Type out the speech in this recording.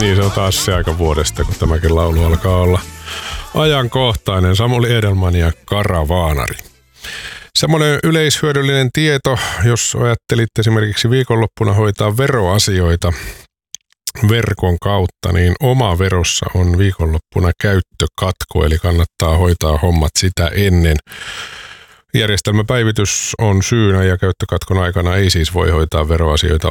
Niin, se on taas se aika vuodesta, kun tämäkin laulu alkaa olla ajankohtainen. Samuli Edelman ja Karavaanari. Semmoinen yleishyödyllinen tieto, jos ajattelitte esimerkiksi viikonloppuna hoitaa veroasioita verkon kautta, niin oma verossa on viikonloppuna käyttökatko, eli kannattaa hoitaa hommat sitä ennen. Järjestelmäpäivitys on syynä ja käyttökatkon aikana ei siis voi hoitaa veroasioita